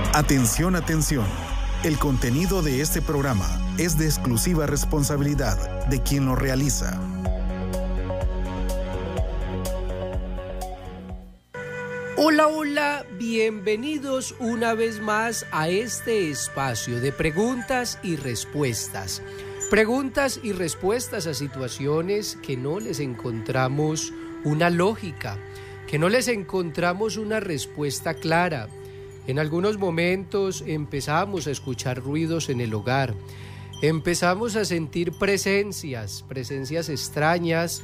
Atención, atención. El contenido de este programa es de exclusiva responsabilidad de quien lo realiza. Hola, hola, bienvenidos una vez más a este espacio de preguntas y respuestas. Preguntas y respuestas a situaciones que no les encontramos una lógica, que no les encontramos una respuesta clara. En algunos momentos empezamos a escuchar ruidos en el hogar, empezamos a sentir presencias extrañas.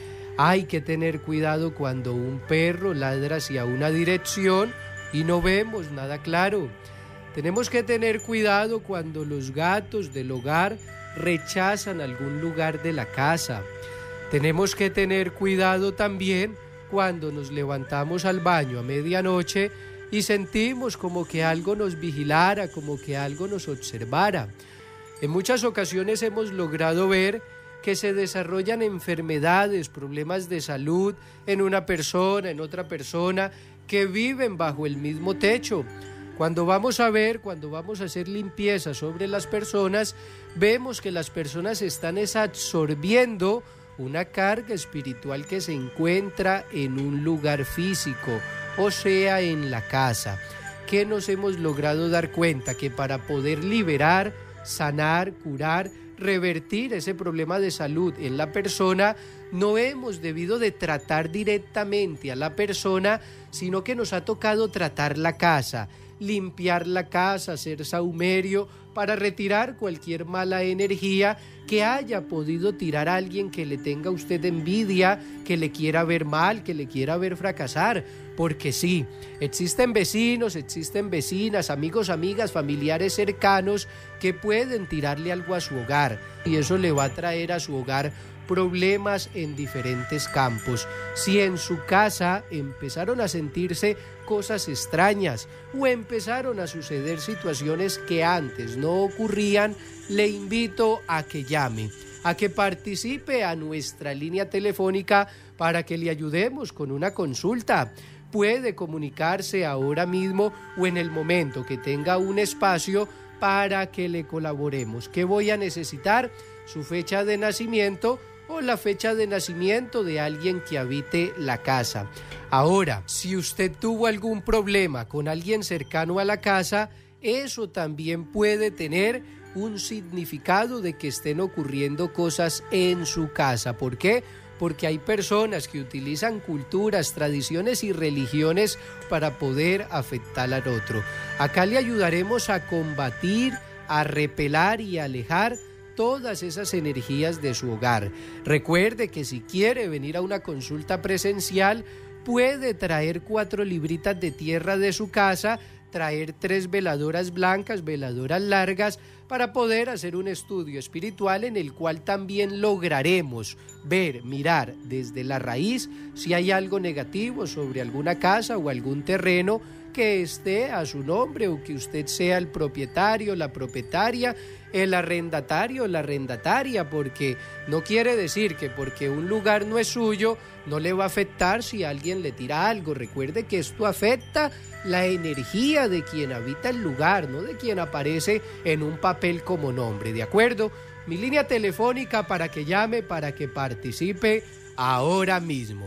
Hay que tener cuidado cuando un perro ladra hacia una dirección y no vemos nada claro. Tenemos que tener cuidado cuando los gatos del hogar rechazan algún lugar de la casa. Tenemos que tener cuidado también cuando nos levantamos al baño a medianoche y sentimos como que algo nos vigilara, como que algo nos observara. En muchas ocasiones hemos logrado ver que se desarrollan enfermedades, problemas de salud en una persona, en otra persona, que viven bajo el mismo techo. Cuando vamos a hacer limpieza sobre las personas, vemos que las personas están absorbiendo una carga espiritual que se encuentra en un lugar físico, o sea, en la casa. ¿Qué nos hemos logrado dar cuenta? Que para poder liberar, sanar, curar, revertir ese problema de salud en la persona, no hemos debido de tratar directamente a la persona, sino que nos ha tocado tratar la casa, limpiar la casa, hacer saumerio para retirar cualquier mala energía que haya podido tirar a alguien que le tenga a usted envidia, que le quiera ver mal, que le quiera ver fracasar. Porque sí, existen vecinos, existen vecinas, amigos, amigas, familiares cercanos que pueden tirarle algo a su hogar y eso le va a traer a su hogar problemas en diferentes campos. Si en su casa empezaron a sentirse cosas extrañas o empezaron a suceder situaciones que antes no ocurrían, le invito a que llame, a que participe a nuestra línea telefónica para que le ayudemos con una consulta. Puede comunicarse ahora mismo o en el momento que tenga un espacio para que le colaboremos. ¿Qué voy a necesitar? Su fecha de nacimiento o la fecha de nacimiento de alguien que habite la casa. Ahora, si usted tuvo algún problema con alguien cercano a la casa, eso también puede tener un significado de que estén ocurriendo cosas en su casa. ¿Por qué? Porque hay personas que utilizan culturas, tradiciones y religiones para poder afectar al otro. Acá le ayudaremos a combatir, a repelar y a alejar todas esas energías de su hogar. Recuerde que si quiere venir a una consulta presencial, puede traer 4 libritas de tierra de su casa, traer 3 veladoras blancas, veladoras largas, para poder hacer un estudio espiritual en el cual también lograremos ver, mirar desde la raíz si hay algo negativo sobre alguna casa o algún terreno que esté a su nombre o que usted sea el propietario, la propietaria, el arrendatario, la arrendataria, porque no quiere decir que porque un lugar no es suyo, no le va a afectar si alguien le tira algo. Recuerde que esto afecta la energía de quien habita el lugar, no de quien aparece en un papel como nombre, ¿de acuerdo? Mi línea telefónica para que llame, para que participe ahora mismo.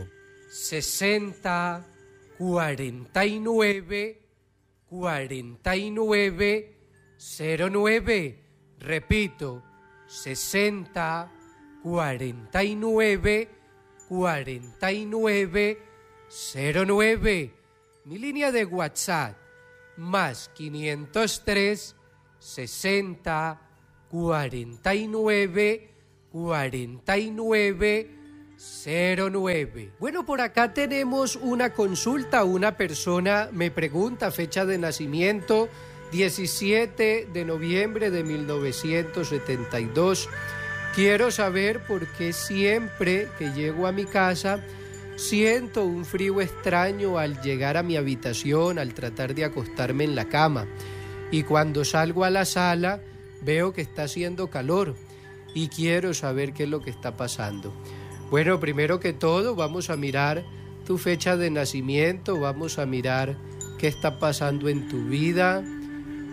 60 49 49 09. Repito, 60 49 49 09. Mi línea de WhatsApp, más 503 60 49 49 09. Bueno, por acá tenemos una consulta. Una persona me pregunta fecha de nacimiento 17 de noviembre de 1972. Quiero saber por qué siempre que llego a mi casa siento un frío extraño al llegar a mi habitación, al tratar de acostarme en la cama. Y cuando salgo a la sala veo que está haciendo calor y quiero saber qué es lo que está pasando. Bueno, primero que todo vamos a mirar tu fecha de nacimiento, vamos a mirar qué está pasando en tu vida,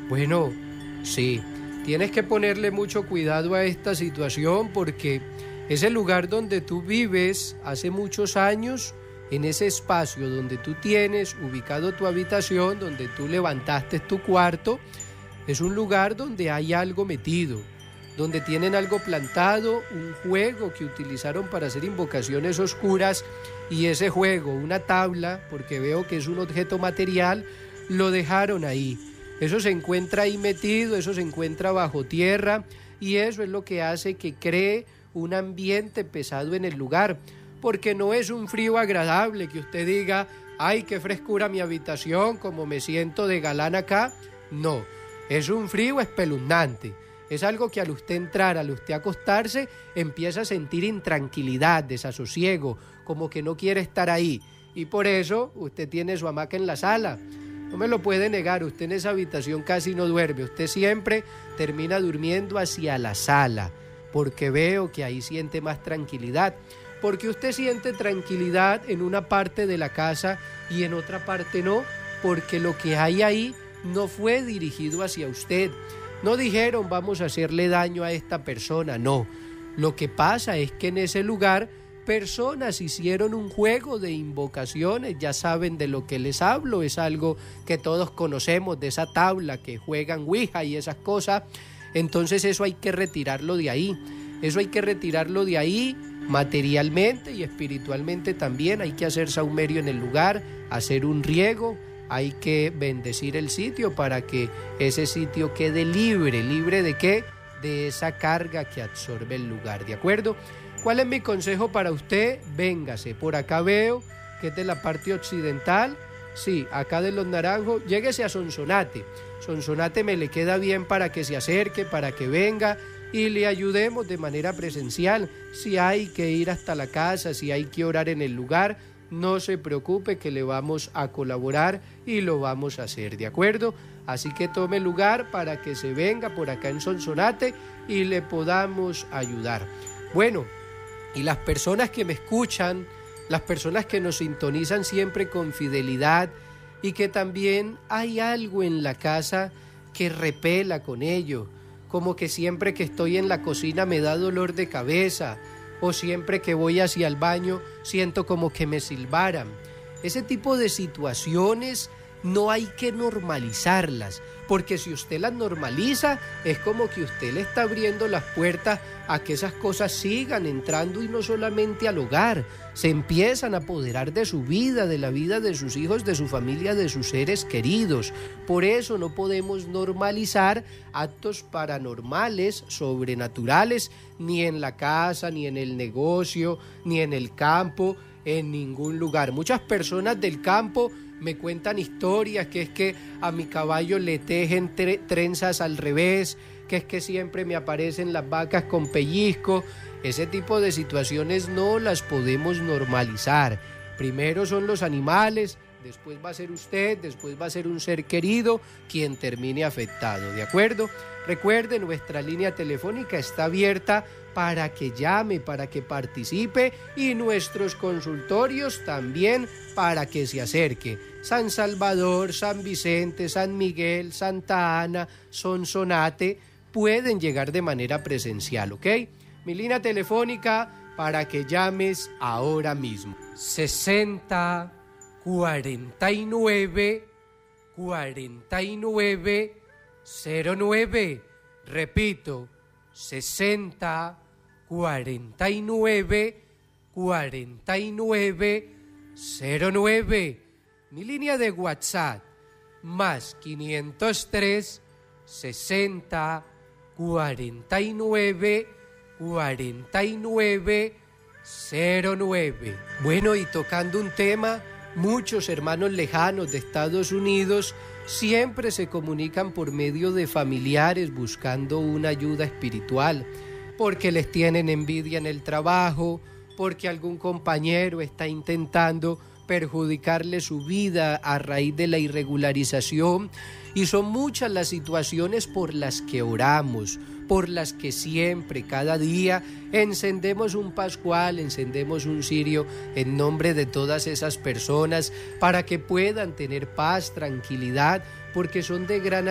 Bueno, sí, tienes que ponerle mucho cuidado a esta situación porque ese lugar donde tú vives hace muchos años, en ese espacio donde tú tienes ubicado tu habitación, donde tú levantaste tu cuarto, es un lugar donde hay algo metido, donde tienen algo plantado, un juego que utilizaron para hacer invocaciones oscuras, y ese juego, una tabla, porque veo que es un objeto material, lo dejaron ahí. Eso se encuentra ahí metido, eso se encuentra bajo tierra, y eso es lo que hace que cree un ambiente pesado en el lugar, porque no es un frío agradable que usted diga, ay, qué frescura mi habitación, como me siento de galán acá. No, es un frío espeluznante. Es algo que al usted entrar, al usted acostarse, empieza a sentir intranquilidad, desasosiego, como que no quiere estar ahí. Y por eso usted tiene su hamaca en la sala. No me lo puede negar, usted en esa habitación casi no duerme. Usted siempre termina durmiendo hacia la sala, porque veo que ahí siente más tranquilidad. Porque usted siente tranquilidad en una parte de la casa y en otra parte no, porque lo que hay ahí no fue dirigido hacia usted. No dijeron vamos a hacerle daño a esta persona, no. Lo que pasa es que en ese lugar personas hicieron un juego de invocaciones, ya saben de lo que les hablo, es algo que todos conocemos, de esa tabla que juegan Ouija y esas cosas. Entonces eso hay que retirarlo de ahí, eso hay que retirarlo de ahí materialmente y espiritualmente también. Hay que hacer saumerio en el lugar, hacer un riego, hay que bendecir el sitio para que ese sitio quede libre. ¿Libre de qué? De esa carga que absorbe el lugar, ¿de acuerdo? ¿Cuál es mi consejo para usted? Véngase, por acá veo que es de la parte occidental, sí, acá de Los Naranjos, lléguese a Sonsonate. Sonsonate me le queda bien para que se acerque, para que venga y le ayudemos de manera presencial. Si hay que ir hasta la casa, si hay que orar en el lugar, no se preocupe que le vamos a colaborar y lo vamos a hacer, ¿de acuerdo? Así que tome lugar para que se venga por acá en Sonsonate y le podamos ayudar. Bueno, y las personas que me escuchan, las personas que nos sintonizan siempre con fidelidad y que también hay algo en la casa que repela con ello, como que siempre que estoy en la cocina me da dolor de cabeza, o siempre que voy hacia el baño siento como que me silbaran. Ese tipo de situaciones no hay que normalizarlas, porque si usted las normaliza es como que usted le está abriendo las puertas a que esas cosas sigan entrando, y no solamente al hogar, se empiezan a apoderar de su vida, de la vida de sus hijos, de su familia, de sus seres queridos. Por eso no podemos normalizar actos paranormales, sobrenaturales, ni en la casa, ni en el negocio, ni en el campo, en ningún lugar. Muchas personas del campo me cuentan historias, que es que a mi caballo le tejen trenzas al revés, que es que siempre me aparecen las vacas con pellizco. Ese tipo de situaciones no las podemos normalizar. Primero son los animales, después va a ser usted, después va a ser un ser querido quien termine afectado, ¿de acuerdo? Recuerde, nuestra línea telefónica está abierta para que llame, para que participe, y nuestros consultorios también para que se acerque. San Salvador, San Vicente, San Miguel, Santa Ana, Sonsonate pueden llegar de manera presencial, ¿ok? Mi línea telefónica para que llames ahora mismo. 60 49 49 09. Repito, 60 49 49 09. Mi línea de WhatsApp, más 503 60 49 49 09. Bueno, y tocando un tema, muchos hermanos lejanos de Estados Unidos siempre se comunican por medio de familiares buscando una ayuda espiritual, porque les tienen envidia en el trabajo, porque algún compañero está intentando perjudicarle su vida a raíz de la irregularización, y son muchas las situaciones por las que oramos, por las que siempre, cada día, encendemos un pascual, encendemos un cirio en nombre de todas esas personas para que puedan tener paz, tranquilidad, porque son de gran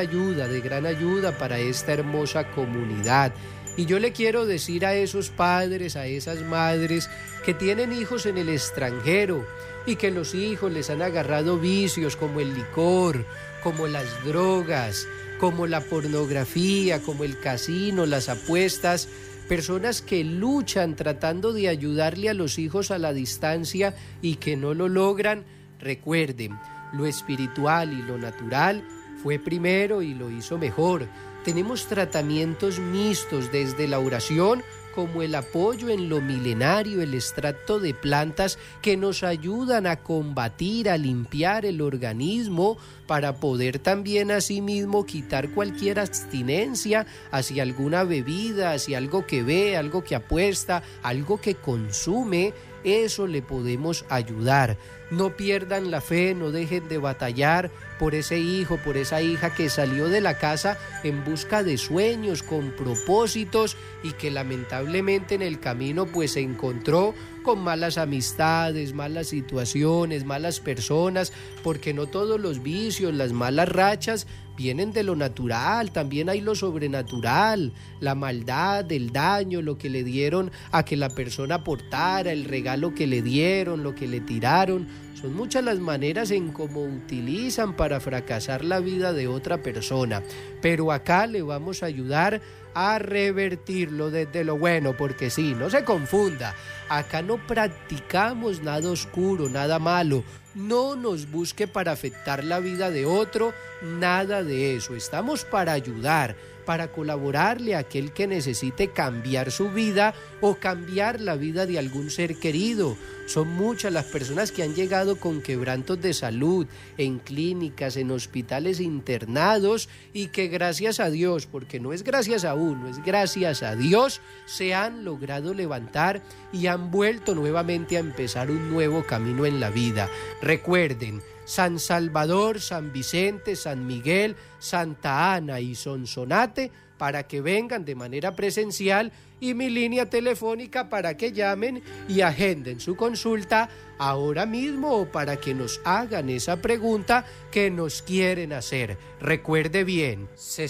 ayuda para esta hermosa comunidad. Y yo le quiero decir a esos padres, a esas madres que tienen hijos en el extranjero y que los hijos les han agarrado vicios como el licor, como las drogas, como la pornografía, como el casino, las apuestas, personas que luchan tratando de ayudarle a los hijos a la distancia y que no lo logran. Recuerden, lo espiritual y lo natural fue primero y lo hizo mejor. Tenemos tratamientos mixtos desde la oración como el apoyo en lo milenario, el extracto de plantas que nos ayudan a combatir, a limpiar el organismo para poder también asimismo quitar cualquier abstinencia hacia alguna bebida, hacia algo que ve, algo que apuesta, algo que consume. Eso le podemos ayudar. No pierdan la fe, no dejen de batallar por ese hijo, por esa hija que salió de la casa en busca de sueños, con propósitos y que lamentablemente en el camino pues se encontró con malas amistades, malas situaciones, malas personas, porque no todos los vicios, las malas rachas vienen de lo natural, también hay lo sobrenatural, la maldad, el daño, lo que le dieron a que la persona aportara, el regalo que le dieron, lo que le tiraron. Son muchas las maneras en cómo utilizan para fracasar la vida de otra persona, pero acá le vamos a ayudar a revertirlo desde lo bueno, porque sí, no se confunda, acá no practicamos nada oscuro, nada malo, no nos busque para afectar la vida de otro, nada de eso, estamos para ayudar, para colaborarle a aquel que necesite cambiar su vida o cambiar la vida de algún ser querido. Son muchas las personas que han llegado con quebrantos de salud, en clínicas, en hospitales internados y que gracias a Dios, porque no es gracias a uno, es gracias a Dios, se han logrado levantar y han vuelto nuevamente a empezar un nuevo camino en la vida. Recuerden, San Salvador, San Vicente, San Miguel, Santa Ana y Sonsonate para que vengan de manera presencial y mi línea telefónica para que llamen y agenden su consulta ahora mismo o para que nos hagan esa pregunta que nos quieren hacer. Recuerde bien,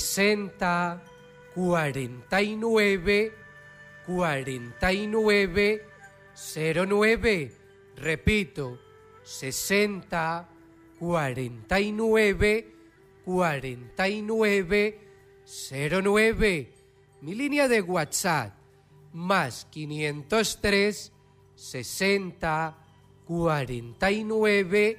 60 49 49 09. Repito, 60 49 49 09. Mi línea de WhatsApp más 503 60 49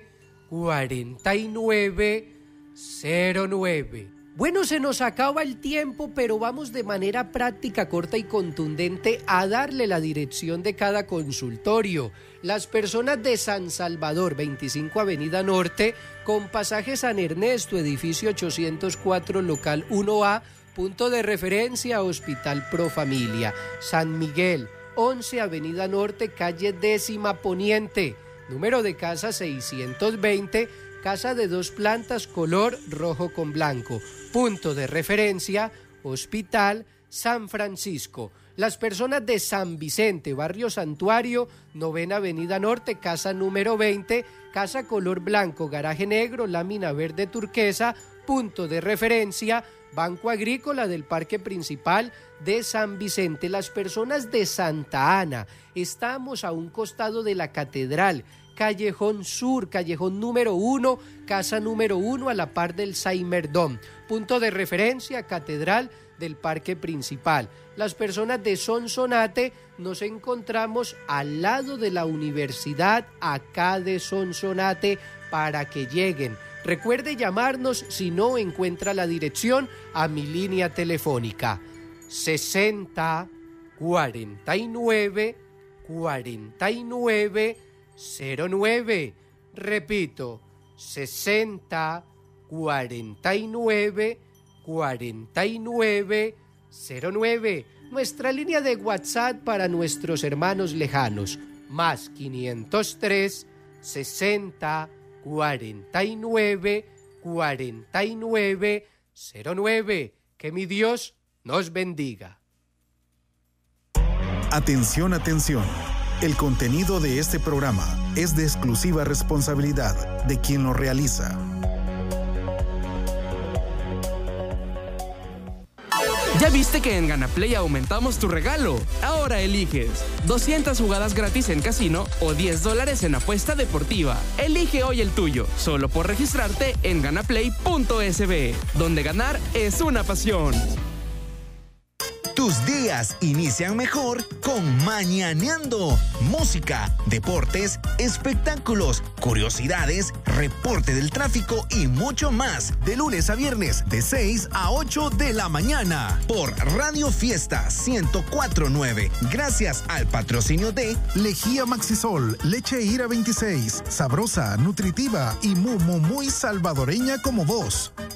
49 09. Bueno, se nos acaba el tiempo, pero vamos de manera práctica, corta y contundente a darle la dirección de cada consultorio. Las personas de San Salvador, 25 Avenida Norte, con pasaje San Ernesto, edificio 804, local 1A, punto de referencia, Hospital Pro Familia. San Miguel, 11 Avenida Norte, calle 10ª Poniente, número de casa 620, casa de 2 plantas, color rojo con blanco. Punto de referencia, Hospital San Francisco. Las personas de San Vicente, barrio Santuario, 9ª Avenida Norte, casa número 20, casa color blanco, garaje negro, lámina verde turquesa. Punto de referencia, Banco Agrícola del Parque Principal de San Vicente. Las personas de Santa Ana, estamos a un costado de la Catedral, Callejón Sur, callejón número 1, casa número 1 a la par del Saimerdón. Punto de referencia, Catedral del Parque Principal. Las personas de Sonsonate nos encontramos al lado de la Universidad acá de Sonsonate para que lleguen. Recuerde llamarnos si no encuentra la dirección a mi línea telefónica 60 49 49 09. Repito, 60 49 49 09. Nuestra línea de WhatsApp para nuestros hermanos lejanos, más 503 60 49 49 09. Que mi Dios nos bendiga. Atención, atención. El contenido de este programa es de exclusiva responsabilidad de quien lo realiza. ¿Ya viste que en GanaPlay aumentamos tu regalo? Ahora eliges 200 jugadas gratis en casino o $10 en apuesta deportiva. Elige hoy el tuyo, solo por registrarte en ganaplay.sb, donde ganar es una pasión. Tus días inician mejor con Mañaneando. Música, deportes, espectáculos, curiosidades, reporte del tráfico y mucho más. De lunes a viernes, de 6 a 8 de la mañana. Por Radio Fiesta 104.9. Gracias al patrocinio de Lejía Maxisol, leche Ira 26, sabrosa, nutritiva y muy salvadoreña como vos.